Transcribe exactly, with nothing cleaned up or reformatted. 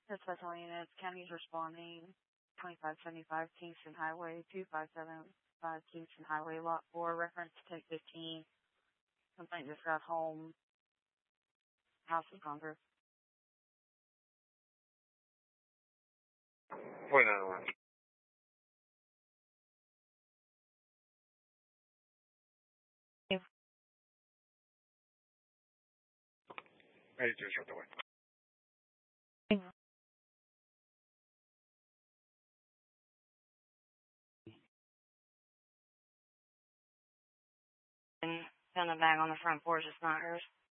Dispatch all units. County's responding. twenty-five seventy-five Kingston Highway, two five seven five Kingston Highway, Lot four, reference ten fifteen. Complaint just got home. House is gone through. Point nine one. Ready to shut the way. And found a bag on the front porch. It's not hers.